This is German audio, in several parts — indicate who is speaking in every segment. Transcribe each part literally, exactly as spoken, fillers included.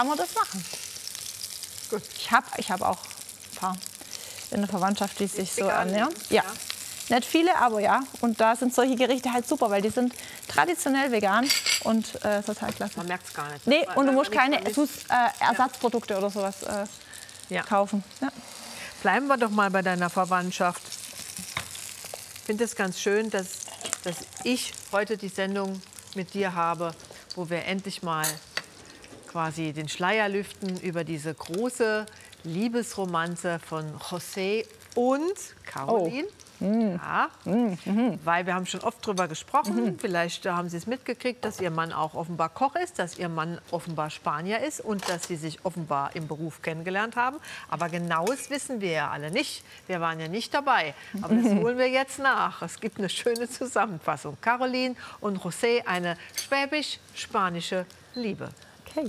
Speaker 1: kann man das machen.
Speaker 2: Gut.
Speaker 1: Ich habe ich hab auch ein paar in der Verwandtschaft, die sich so ernähren. Ja. ja, nicht viele, aber ja. Und da sind solche Gerichte halt super, weil die sind traditionell vegan und äh, total klasse.
Speaker 2: Man merkt es gar nicht.
Speaker 1: Nee,
Speaker 2: Weil,
Speaker 1: und du
Speaker 2: weil
Speaker 1: musst
Speaker 2: man
Speaker 1: keine
Speaker 2: nichts
Speaker 1: Sus- äh, Ersatzprodukte oder sowas äh,
Speaker 2: Ja.
Speaker 1: kaufen. Ja.
Speaker 2: Bleiben wir doch mal bei deiner Verwandtschaft. Ich finde es ganz schön, dass, dass ich heute die Sendung mit dir habe, wo wir endlich mal quasi den Schleier lüften über diese große Liebesromanze von José und Caroline.
Speaker 1: Oh.
Speaker 2: Ja,
Speaker 1: Mm, mhm.
Speaker 2: weil wir haben schon oft drüber gesprochen. Mhm. Vielleicht haben Sie es mitgekriegt, dass Ihr Mann auch offenbar Koch ist, dass Ihr Mann offenbar Spanier ist und dass Sie sich offenbar im Beruf kennengelernt haben. Aber Genaues wissen wir ja alle nicht. Wir waren ja nicht dabei. Aber das holen wir jetzt nach. Es gibt eine schöne Zusammenfassung. Caroline und José, eine schwäbisch-spanische Liebe.
Speaker 1: Okay.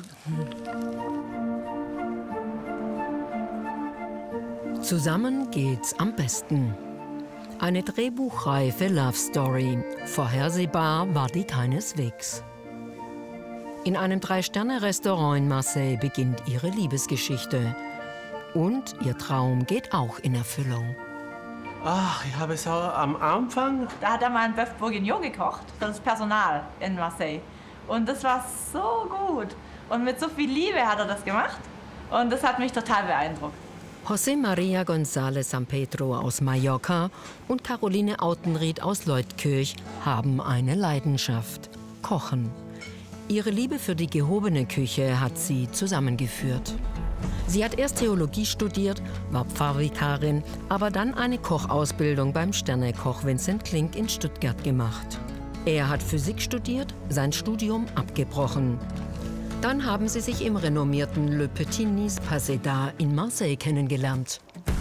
Speaker 3: Zusammen geht's am besten. Eine drehbuchreife Love Story. Vorhersehbar war die keineswegs. In einem Drei-Sterne-Restaurant in Marseille beginnt ihre Liebesgeschichte. Und ihr Traum geht auch in Erfüllung.
Speaker 4: Ach, ich habe es auch am Anfang.
Speaker 5: Da hat er mal einen Bœuf Bourguignon gekocht für das Personal in Marseille. Und das war so gut. Und mit so viel Liebe hat er das gemacht. Und das hat mich total beeindruckt.
Speaker 3: José María González San Pedro aus Mallorca und Caroline Autenried aus Leutkirch haben eine Leidenschaft: Kochen. Ihre Liebe für die gehobene Küche hat sie zusammengeführt. Sie hat erst Theologie studiert, war Pfarrvikarin, aber dann eine Kochausbildung beim Sternekoch Vincent Klink in Stuttgart gemacht. Er hat Physik studiert, sein Studium abgebrochen. Dann haben sie sich im renommierten Le Petit Nice Paseda in Marseille kennengelernt.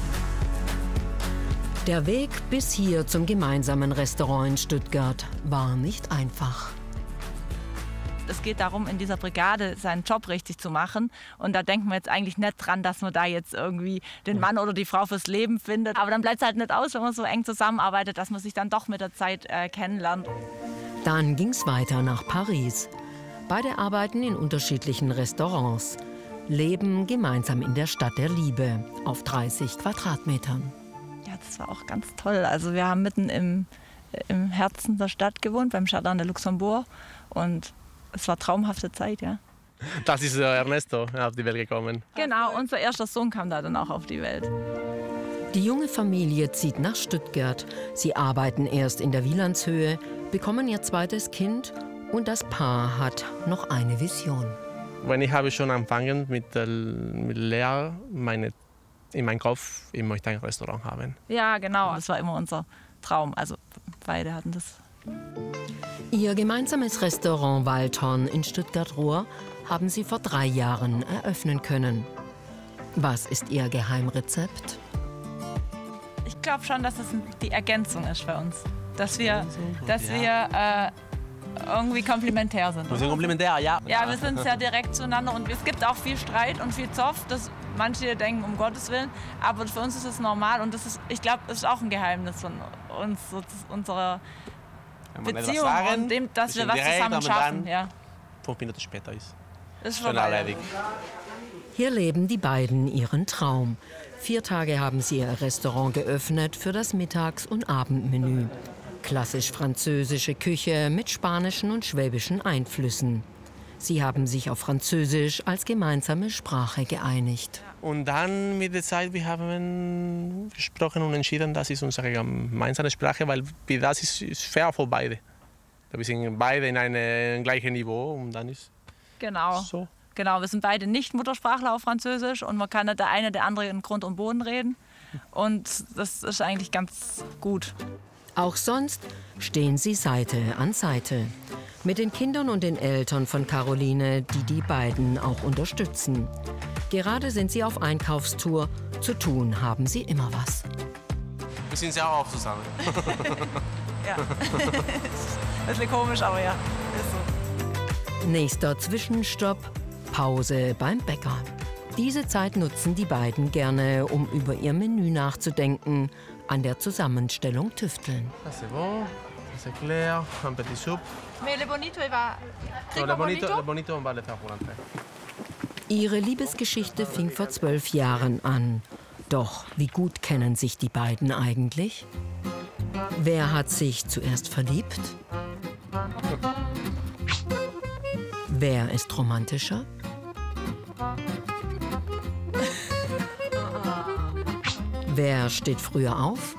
Speaker 3: Der Weg bis hier zum gemeinsamen Restaurant in Stuttgart war nicht einfach.
Speaker 5: Es geht darum, in dieser Brigade seinen Job richtig zu machen. Und da denkt man jetzt eigentlich nicht dran, dass man da jetzt irgendwie den Mann oder die Frau fürs Leben findet. Aber dann bleibt es halt nicht aus, wenn man so eng zusammenarbeitet, dass man sich dann doch mit der Zeit äh, kennenlernt.
Speaker 3: Dann ging's weiter nach Paris. Beide arbeiten in unterschiedlichen Restaurants, leben gemeinsam in der Stadt der Liebe auf dreißig Quadratmetern.
Speaker 5: Ja, das war auch ganz toll. Also wir haben mitten im, im Herzen der Stadt gewohnt, beim Jardin de Luxembourg. Und es war traumhafte Zeit, ja.
Speaker 4: Das ist Ernesto auf die Welt gekommen.
Speaker 5: Genau, unser erster Sohn kam da dann auch auf die Welt.
Speaker 3: Die junge Familie zieht nach Stuttgart. Sie arbeiten erst in der Wielandshöhe, bekommen ihr zweites Kind und das Paar hat noch eine Vision.
Speaker 4: Wenn ich habe schon angefangen mit der mit Lehre, meine, in meinem Kopf, ich möchte ein Restaurant haben.
Speaker 5: Ja, genau, das war immer unser Traum. Also beide hatten das.
Speaker 3: Ihr gemeinsames Restaurant Waldhorn in Stuttgart-Ruhr haben sie vor drei Jahren eröffnen können. Was ist ihr Geheimrezept?
Speaker 5: Ich glaube schon, dass es die Ergänzung ist für uns. Dass wir, dass wir äh, irgendwie komplementär sind.
Speaker 4: Wir sind komplementär, ja.
Speaker 5: Ja, wir sind sehr direkt zueinander und es gibt auch viel Streit und viel Zoff. Das manche denken, um Gottes Willen, aber für uns ist es normal und das ist, ich glaube, das ist auch ein Geheimnis von uns, unserer Beziehung und dem, dass wir was zusammen schaffen. Ja.
Speaker 4: Fünf Minuten später ist
Speaker 5: es
Speaker 4: schon erledigt.
Speaker 3: Hier leben die beiden ihren Traum. Vier Tage haben sie ihr Restaurant geöffnet für das Mittags- und Abendmenü. Klassisch französische Küche mit spanischen und schwäbischen Einflüssen. Sie haben sich auf Französisch als gemeinsame Sprache geeinigt.
Speaker 4: Und dann mit der Zeit, wir haben gesprochen und entschieden, das ist unsere gemeinsame Sprache, weil das ist, ist fair für beide. Wir sind beide in einem gleichen Niveau und dann ist
Speaker 5: genau.
Speaker 4: so.
Speaker 5: Genau, wir sind beide nicht Muttersprachler auf Französisch und man kann nicht der eine der andere in Grund und Boden reden. Und das ist eigentlich ganz gut.
Speaker 3: Auch sonst stehen sie Seite an Seite. Mit den Kindern und den Eltern von Caroline, die die beiden auch unterstützen. Gerade sind sie auf Einkaufstour. Zu tun haben sie immer was.
Speaker 4: Wir sind ja auch zusammen.
Speaker 5: Ja, das ist komisch, aber ja, ist so.
Speaker 3: Nächster Zwischenstopp, Pause beim Bäcker. Diese Zeit nutzen die beiden gerne, um über ihr Menü nachzudenken, an der Zusammenstellung tüfteln.
Speaker 4: C'est bon, c'est clair, un petit soupe.
Speaker 5: Mais le bonito, il va...
Speaker 4: No, le bonito, le bonito on va le faire pour l'entrée.
Speaker 3: Ihre Liebesgeschichte fing vor zwölf Jahren an. Doch wie gut kennen sich die beiden eigentlich? Wer hat sich zuerst verliebt? Wer ist romantischer? Wer steht früher auf?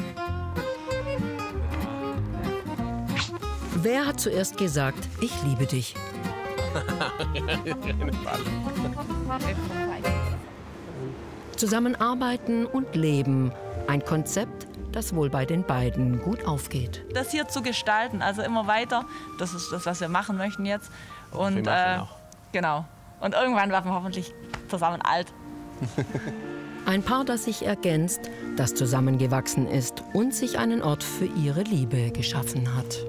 Speaker 3: Wer hat zuerst gesagt, ich liebe dich? Zusammenarbeiten und leben. Ein Konzept, das wohl bei den beiden gut aufgeht.
Speaker 5: Das hier zu gestalten, also immer weiter, das ist das, was wir machen möchten jetzt. Und
Speaker 4: Wir machen
Speaker 5: äh,
Speaker 4: auch.
Speaker 5: genau. Und irgendwann werden wir hoffentlich zusammen alt.
Speaker 3: Ein Paar, das sich ergänzt, das zusammengewachsen ist und sich einen Ort für ihre Liebe geschaffen hat.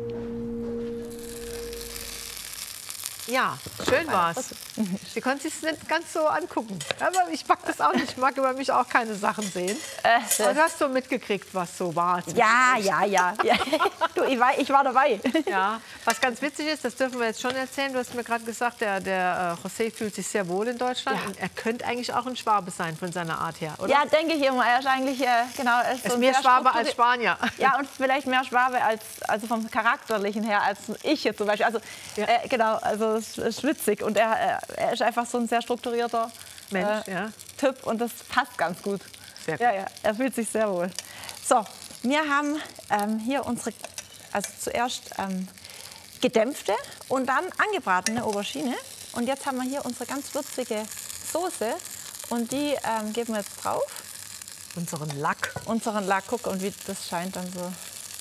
Speaker 2: Ja, schön war's. Sie konnten sich nicht ganz so angucken. Aber ich mag das auch nicht. Ich mag über mich auch keine Sachen sehen.
Speaker 1: Äh,
Speaker 2: Aber du hast so mitgekriegt, was so war.
Speaker 1: ja, ja, ja, ja. Du, ich war, ich war dabei.
Speaker 2: Ja, was ganz witzig ist, das dürfen wir jetzt schon erzählen. Du hast mir gerade gesagt, der, der äh, José fühlt sich sehr wohl in Deutschland.
Speaker 1: Ja.
Speaker 2: Und er könnte eigentlich auch ein Schwabe sein von seiner Art her, oder?
Speaker 1: Ja, denke ich immer. Er ist eigentlich, äh, genau, er ist,
Speaker 2: Er
Speaker 1: so
Speaker 2: ist
Speaker 1: ein
Speaker 2: mehr
Speaker 1: sehr
Speaker 2: Schwabe als
Speaker 1: strukturi-
Speaker 2: Spanier.
Speaker 1: Ja, und vielleicht mehr Schwabe als, also vom Charakterlichen her, als ich jetzt zum Beispiel. Also,
Speaker 2: Ja.
Speaker 1: äh, genau, also es ist witzig. Und er, er, er ist einfach so ein sehr strukturierter
Speaker 2: Mensch,
Speaker 1: äh,
Speaker 2: ja.
Speaker 1: Typ und das passt ganz gut.
Speaker 2: Sehr gut.
Speaker 1: Ja, ja, er fühlt sich sehr wohl. So, wir haben ähm, hier unsere, also zuerst ähm, gedämpfte und dann angebratene Aubergine. Und jetzt haben wir hier unsere ganz würzige Soße und die ähm, geben wir jetzt drauf.
Speaker 2: Unseren Lack.
Speaker 1: Unseren Lack, guck, und wie das scheint dann so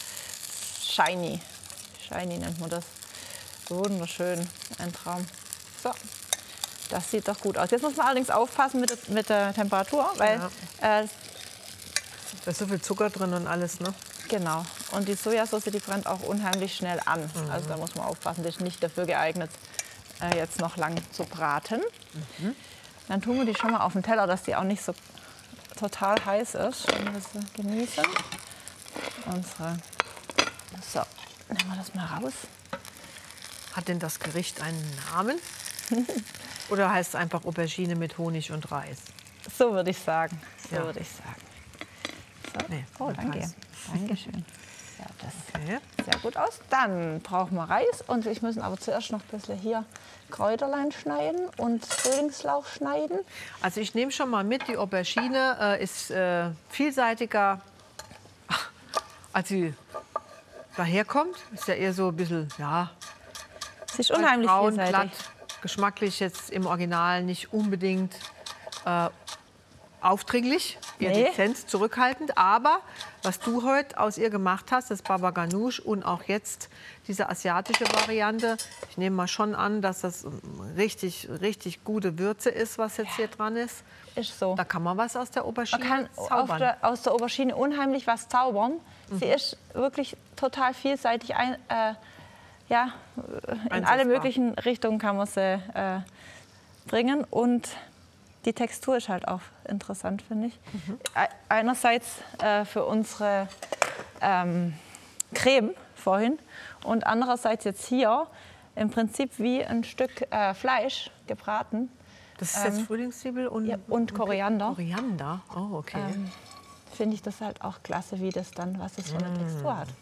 Speaker 1: shiny. Shiny nennt man das. Wunderschön, ein Traum. So, das sieht doch gut aus. Jetzt muss man allerdings aufpassen mit, der- mit der Temperatur, weil äh,
Speaker 2: Da ist so viel Zucker drin und alles, ne?
Speaker 1: genau. Und die Sojasauce, die brennt auch unheimlich schnell an.
Speaker 2: Mhm.
Speaker 1: Also da muss man aufpassen, die ist nicht dafür geeignet, äh, jetzt noch lang zu braten.
Speaker 2: Mhm.
Speaker 1: Dann tun wir die schon mal auf den Teller, dass die auch nicht so total heiß ist. Wenn wir das genießen. Unsere. So, nehmen wir das mal raus.
Speaker 2: Hat denn das Gericht einen Namen? Oder heißt es einfach Aubergine mit Honig und Reis?
Speaker 1: So würde ich sagen. So
Speaker 2: Ja.
Speaker 1: würde ich sagen. So.
Speaker 2: Nee,
Speaker 1: Oh,
Speaker 2: mit
Speaker 1: danke.
Speaker 2: Reis.
Speaker 1: Dankeschön. Ja, das
Speaker 2: Okay.
Speaker 1: sieht sehr gut aus. Dann brauchen wir Reis und wir müssen aber zuerst noch ein bisschen hier Kräuterlein schneiden und Frühlingslauch schneiden.
Speaker 2: Also ich nehme schon mal mit, die Aubergine äh, ist äh, vielseitiger, als sie daherkommt. Ist ja eher so ein bisschen, ja,
Speaker 1: Sie ist unheimlich
Speaker 2: braun,
Speaker 1: vielseitig.
Speaker 2: glatt, geschmacklich jetzt im Original nicht unbedingt äh, aufdringlich, eher
Speaker 1: Nee.
Speaker 2: dezent, zurückhaltend. Aber was du heute aus ihr gemacht hast, das Baba Ganoush und auch jetzt diese asiatische Variante, ich nehme mal schon an, dass das richtig, richtig gute Würze ist, was jetzt hier dran ist.
Speaker 1: Ist so.
Speaker 2: Da kann man was aus der Aubergine
Speaker 1: Man kann auf
Speaker 2: zaubern.
Speaker 1: der, aus der Aubergine unheimlich was zaubern.
Speaker 2: Mhm.
Speaker 1: Sie ist wirklich total vielseitig. Ein, äh, ja, in
Speaker 2: Einsetzbar.
Speaker 1: alle möglichen Richtungen kann man sie äh, bringen. Und die Textur ist halt auch interessant, finde ich.
Speaker 2: Mhm.
Speaker 1: E- Einerseits äh, für unsere ähm, Creme vorhin und andererseits jetzt hier im Prinzip wie ein Stück äh, Fleisch gebraten.
Speaker 2: Das ist jetzt Frühlingszwiebel und,
Speaker 1: ja, und Koriander.
Speaker 2: Koriander, oh okay.
Speaker 1: Ähm, finde ich das halt auch klasse, wie das dann, was es für eine Textur hat.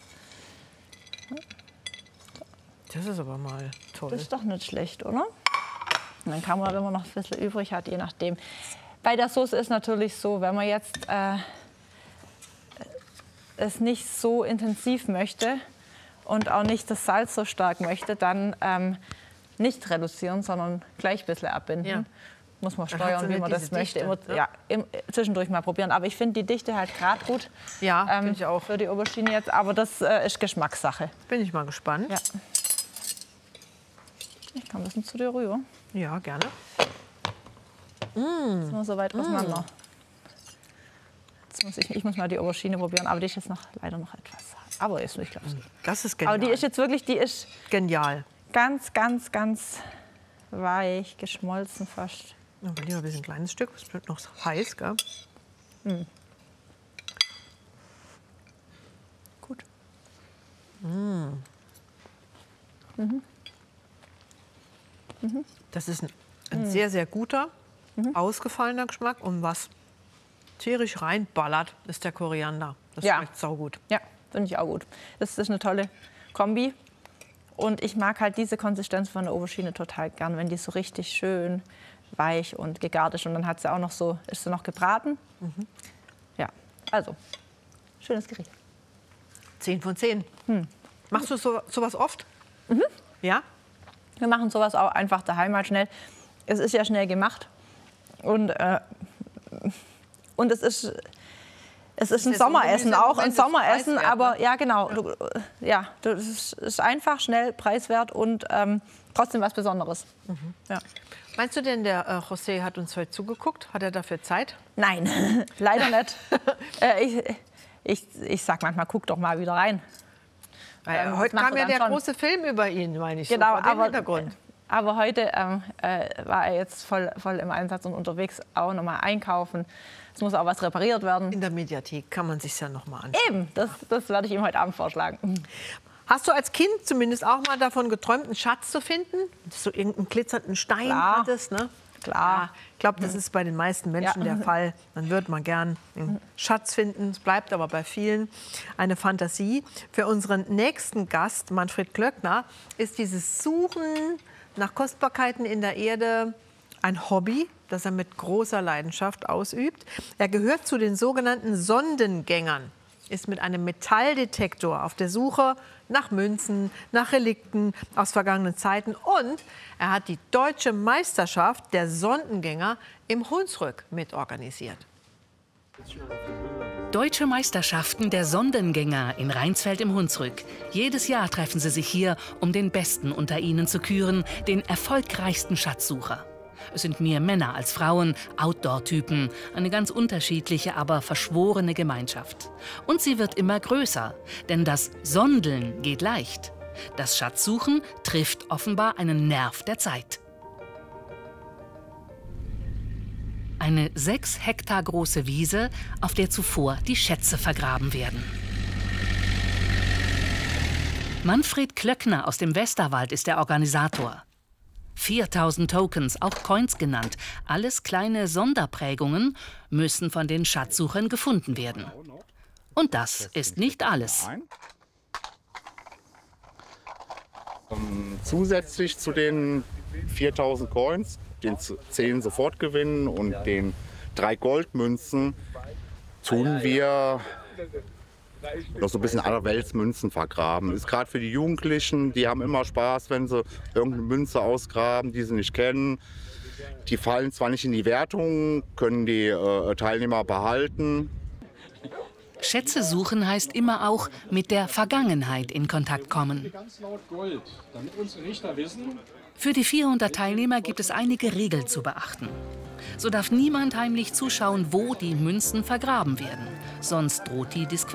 Speaker 2: Das ist aber mal toll.
Speaker 1: Das ist doch nicht schlecht, oder? Und dann kann man, wenn man noch ein bisschen übrig hat, je nachdem. Bei der Soße ist natürlich so, wenn man jetzt äh, es nicht so intensiv möchte und auch nicht das Salz so stark möchte, dann ähm, nicht reduzieren, sondern gleich ein bisschen abbinden.
Speaker 2: Ja.
Speaker 1: Muss man
Speaker 2: Dann hat
Speaker 1: steuern,
Speaker 2: sie
Speaker 1: wie
Speaker 2: nicht
Speaker 1: man das
Speaker 2: diese
Speaker 1: möchte.
Speaker 2: Dichte,
Speaker 1: Immer,
Speaker 2: ne?
Speaker 1: ja, im, zwischendurch mal probieren. Aber ich finde die Dichte halt gerade gut.
Speaker 2: Ja,
Speaker 1: ähm,
Speaker 2: finde ich auch.
Speaker 1: Für die Aubergine jetzt. Aber das äh, ist Geschmackssache.
Speaker 2: Bin ich mal gespannt.
Speaker 1: Ja. Ich kann ein bisschen zu dir rüber.
Speaker 2: Ja, gerne.
Speaker 1: Jetzt sind wir so weit auseinander. Jetzt muss ich, ich muss mal die Aubergine probieren, aber die ist jetzt noch, leider noch etwas. Aber ist nicht, glaube ich.
Speaker 2: Das ist genial.
Speaker 1: Aber die ist jetzt wirklich, die ist
Speaker 2: genial.
Speaker 1: ganz, ganz, ganz weich, geschmolzen fast.
Speaker 2: Aber lieber ein bisschen kleines Stück, es wird noch heiß, gell?
Speaker 1: Gut.
Speaker 2: Das ist ein Ein
Speaker 1: Mhm.
Speaker 2: sehr, sehr guter, mhm. ausgefallener Geschmack. Und was tierisch reinballert, ist der Koriander. Das
Speaker 1: Ja.
Speaker 2: schmeckt saugut.
Speaker 1: Ja, finde ich auch gut. Das ist eine tolle Kombi. Und ich mag halt diese Konsistenz von der Aubergine total gern, wenn die so richtig schön weich und gegart ist. Und dann hat sie auch noch so, ist sie noch gebraten. Mhm. Ja, also, schönes Gericht.
Speaker 2: Zehn von zehn.
Speaker 1: Hm.
Speaker 2: Machst du so, sowas oft?
Speaker 1: Mhm.
Speaker 2: Ja?
Speaker 1: Wir machen sowas auch einfach daheim mal schnell. Es ist ja schnell gemacht. Und, äh, und es ist... Es ist ein
Speaker 2: jetzt so ein
Speaker 1: Sommeressen,
Speaker 2: Gemüse-
Speaker 1: auch ein
Speaker 2: Moment,
Speaker 1: Sommeressen,
Speaker 2: preiswert,
Speaker 1: aber
Speaker 2: ne?
Speaker 1: ja genau, ja, du, ja das ist, ist einfach, schnell, preiswert und ähm, trotzdem was Besonderes.
Speaker 2: Mhm.
Speaker 1: Ja.
Speaker 2: Meinst du denn, der äh, José hat uns heute zugeguckt? Hat er dafür Zeit?
Speaker 1: Nein, leider nicht. äh, ich, ich, ich sag manchmal, guck doch mal wieder rein.
Speaker 2: Äh,
Speaker 1: Ähm,
Speaker 2: heute
Speaker 1: das macht
Speaker 2: kam
Speaker 1: er
Speaker 2: ja
Speaker 1: dann
Speaker 2: der
Speaker 1: schon.
Speaker 2: große Film über ihn, meine ich.
Speaker 1: Genau,
Speaker 2: so, vor dem
Speaker 1: aber,
Speaker 2: Hintergrund.
Speaker 1: aber heute ähm, äh, war er jetzt voll, voll im Einsatz und unterwegs, auch nochmal einkaufen. Es muss auch was repariert werden.
Speaker 2: In der Mediathek kann man sich ja noch mal anschauen.
Speaker 1: Eben, das, das werde ich ihm heute Abend vorschlagen.
Speaker 2: Hast du als Kind zumindest auch mal davon geträumt, einen Schatz zu finden? Dass du irgendeinen glitzernden Stein
Speaker 1: Klar.
Speaker 2: hattest, ne?
Speaker 1: Klar.
Speaker 2: Ja, ich glaube, das ist bei den meisten Menschen
Speaker 1: Ja.
Speaker 2: der Fall. Man würde mal gern einen Schatz finden. Es bleibt aber bei vielen eine Fantasie. Für unseren nächsten Gast, Manfred Klöckner, ist dieses Suchen nach Kostbarkeiten in der Erde ein Hobby, das er mit großer Leidenschaft ausübt. Er gehört zu den sogenannten Sondengängern, ist mit einem Metalldetektor auf der Suche nach Münzen, nach Relikten aus vergangenen Zeiten. Und er hat die deutsche Meisterschaft der Sondengänger im Hunsrück mitorganisiert.
Speaker 6: Deutsche Meisterschaften der Sondengänger in Rheinsfeld im Hunsrück. Jedes Jahr treffen sie sich hier, um den Besten unter ihnen zu küren, den erfolgreichsten Schatzsucher. Es sind mehr Männer als Frauen, Outdoor-Typen, eine ganz unterschiedliche, aber verschworene Gemeinschaft. Und sie wird immer größer, denn das Sondeln geht leicht. Das Schatzsuchen trifft offenbar einen Nerv der Zeit. Eine sechs Hektar große Wiese, auf der zuvor die Schätze vergraben werden. Manfred Klöckner aus dem Westerwald ist der Organisator. viertausend Tokens, auch Coins genannt, alles kleine Sonderprägungen, müssen von den Schatzsuchern gefunden werden. Und das ist nicht alles.
Speaker 7: Um, zusätzlich zu den viertausend Coins, den zehn Sofortgewinnen und den drei Goldmünzen, tun wir noch so ein bisschen allerweltsmünzen vergraben. Ist gerade für die Jugendlichen, die haben immer Spaß, wenn sie irgendeine Münze ausgraben, die sie nicht kennen. Die fallen zwar nicht in die Wertung, können die äh, Teilnehmer behalten.
Speaker 6: Schätze suchen heißt immer auch mit der Vergangenheit in Kontakt kommen. Für die vierhundert Teilnehmer gibt es einige Regeln zu beachten. So darf niemand heimlich zuschauen, wo die Münzen vergraben werden. Sonst droht die Disqualifikation.